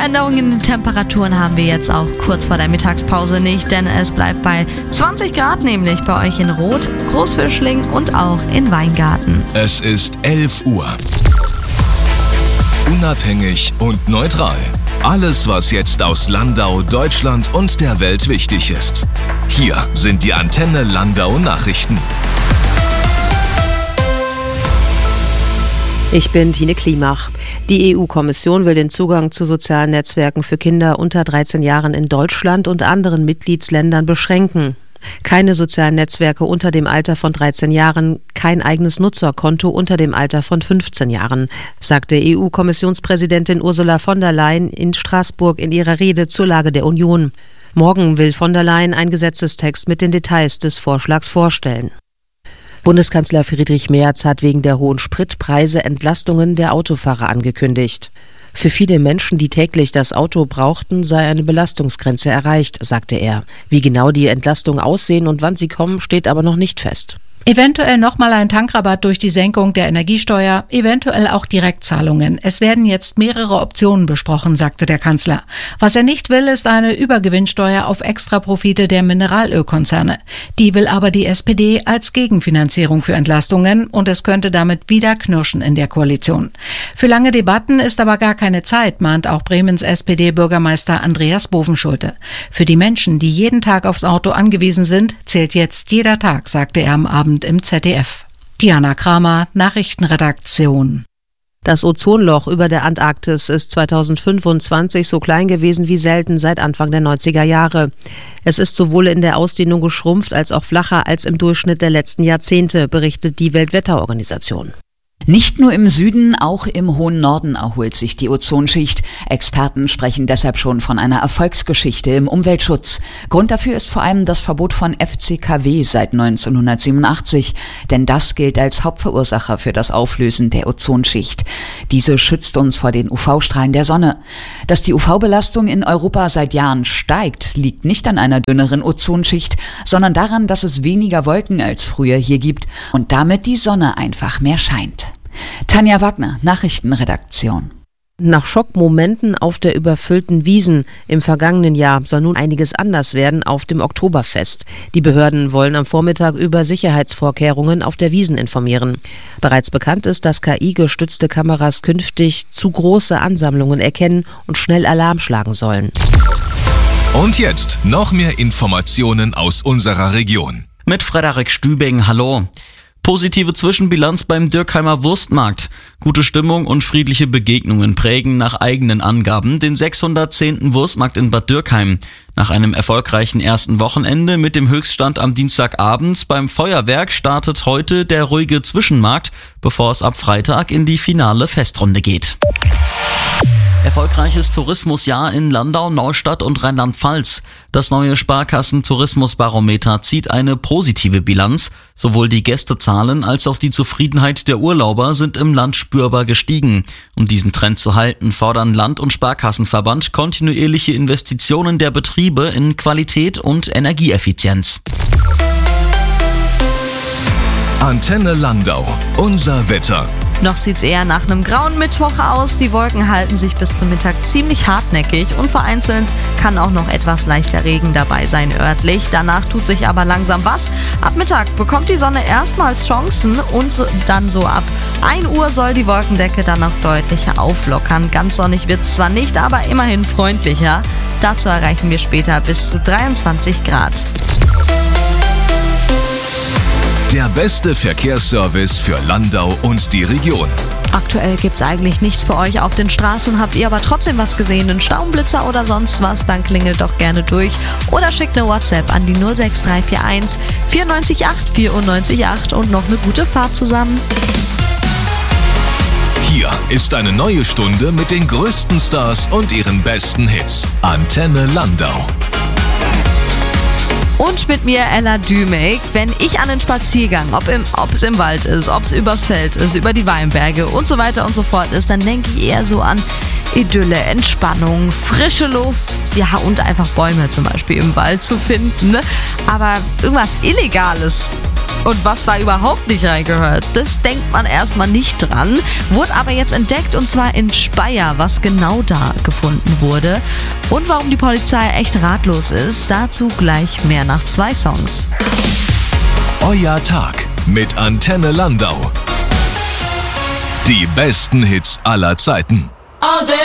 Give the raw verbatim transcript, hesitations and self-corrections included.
Veränderungen in den Temperaturen haben wir jetzt auch kurz vor der Mittagspause nicht, denn es bleibt bei zwanzig Grad nämlich bei euch in Roth, Großfischling und auch in Weingarten. Es ist elf Uhr. Unabhängig und neutral. Alles, was jetzt aus Landau, Deutschland und der Welt wichtig ist. Hier sind die Antenne Landau Nachrichten. Ich bin Tine Klimach. Die E U-Kommission will den Zugang zu sozialen Netzwerken für Kinder unter dreizehn Jahren in Deutschland und anderen Mitgliedsländern beschränken. Keine sozialen Netzwerke unter dem Alter von dreizehn Jahren, kein eigenes Nutzerkonto unter dem Alter von fünfzehn Jahren, sagte E U-Kommissionspräsidentin Ursula von der Leyen in Straßburg in ihrer Rede zur Lage der Union. Morgen will von der Leyen einen Gesetzestext mit den Details des Vorschlags vorstellen. Bundeskanzler Friedrich Merz hat wegen der hohen Spritpreise Entlastungen der Autofahrer angekündigt. Für viele Menschen, die täglich das Auto brauchten, sei eine Belastungsgrenze erreicht, sagte er. Wie genau die Entlastungen aussehen und wann sie kommen, steht aber noch nicht fest. Eventuell nochmal ein Tankrabatt durch die Senkung der Energiesteuer, eventuell auch Direktzahlungen. Es werden jetzt mehrere Optionen besprochen, sagte der Kanzler. Was er nicht will, ist eine Übergewinnsteuer auf Extraprofite der Mineralölkonzerne. Die will aber die S P D als Gegenfinanzierung für Entlastungen und es könnte damit wieder knirschen in der Koalition. Für lange Debatten ist aber gar keine Zeit, mahnt auch Bremens S P D-Bürgermeister Andreas Bovenschulte. Für die Menschen, die jeden Tag aufs Auto angewiesen sind, zählt jetzt jeder Tag, sagte er am Abend im Z D F. Diana Kramer, Nachrichtenredaktion. Das Ozonloch über der Antarktis ist zweitausendfünfundzwanzig so klein gewesen wie selten seit Anfang der neunziger Jahre. Es ist sowohl in der Ausdehnung geschrumpft als auch flacher als im Durchschnitt der letzten Jahrzehnte, berichtet die Weltwetterorganisation. Nicht nur im Süden, auch im hohen Norden erholt sich die Ozonschicht. Experten sprechen deshalb schon von einer Erfolgsgeschichte im Umweltschutz. Grund dafür ist vor allem das Verbot von F C K W seit neunzehnhundertsiebenundachtzig, denn das gilt als Hauptverursacher für das Auflösen der Ozonschicht. Diese schützt uns vor den U V-Strahlen der Sonne. Dass die U V-Belastung in Europa seit Jahren steigt, liegt nicht an einer dünneren Ozonschicht, sondern daran, dass es weniger Wolken als früher hier gibt und damit die Sonne einfach mehr scheint. Tanja Wagner, Nachrichtenredaktion. Nach Schockmomenten auf der überfüllten Wiesn im vergangenen Jahr soll nun einiges anders werden auf dem Oktoberfest. Die Behörden wollen am Vormittag über Sicherheitsvorkehrungen auf der Wiesn informieren. Bereits bekannt ist, dass K I-gestützte Kameras künftig zu große Ansammlungen erkennen und schnell Alarm schlagen sollen. Und jetzt noch mehr Informationen aus unserer Region. Mit Frederik Stübing, hallo. Positive Zwischenbilanz beim Dürkheimer Wurstmarkt. Gute Stimmung und friedliche Begegnungen prägen nach eigenen Angaben den sechshundertzehnten Wurstmarkt in Bad Dürkheim. Nach einem erfolgreichen ersten Wochenende mit dem Höchststand am Dienstagabend beim Feuerwerk startet heute der ruhige Zwischenmarkt, bevor es ab Freitag in die finale Festrunde geht. Erfolgreiches Tourismusjahr in Landau, Neustadt und Rheinland-Pfalz. Das neue Sparkassen-Tourismusbarometer zieht eine positive Bilanz. Sowohl die Gästezahlen als auch die Zufriedenheit der Urlauber sind im Land spürbar gestiegen. Um diesen Trend zu halten, fordern Land- und Sparkassenverband kontinuierliche Investitionen der Betriebe in Qualität und Energieeffizienz. Antenne Landau, unser Wetter. Noch sieht's eher nach einem grauen Mittwoch aus. Die Wolken halten sich bis zum Mittag ziemlich hartnäckig und vereinzelt kann auch noch etwas leichter Regen dabei sein örtlich. Danach tut sich aber langsam was. Ab Mittag bekommt die Sonne erstmals Chancen und dann so ab ein Uhr soll die Wolkendecke dann noch deutlicher auflockern. Ganz sonnig wird's zwar nicht, aber immerhin freundlicher. Dazu erreichen wir später bis zu dreiundzwanzig Grad. Der beste Verkehrsservice für Landau und die Region. Aktuell gibt's eigentlich nichts für euch auf den Straßen. Habt ihr aber trotzdem was gesehen, einen Staublitzer oder sonst was, dann klingelt doch gerne durch oder schickt eine WhatsApp an die null sechs drei vier eins vier neun acht vier neun acht und noch eine gute Fahrt zusammen. Hier ist eine neue Stunde mit den größten Stars und ihren besten Hits. Antenne Landau. Und mit mir Ella Dümek. Wenn ich an den Spaziergang, ob, im, ob es im Wald ist, ob es übers Feld ist, über die Weinberge und so weiter und so fort ist, dann denke ich eher so an Idylle, Entspannung, frische Luft, ja, und einfach Bäume zum Beispiel im Wald zu finden. Ne? Aber irgendwas Illegales Und was da überhaupt nicht reingehört, das denkt man erstmal nicht dran, wurde aber jetzt entdeckt und zwar in Speyer, was genau da gefunden wurde. Und warum die Polizei echt ratlos ist, dazu gleich mehr nach zwei Songs. Euer Tag mit Antenne Landau. Die besten Hits aller Zeiten. All day.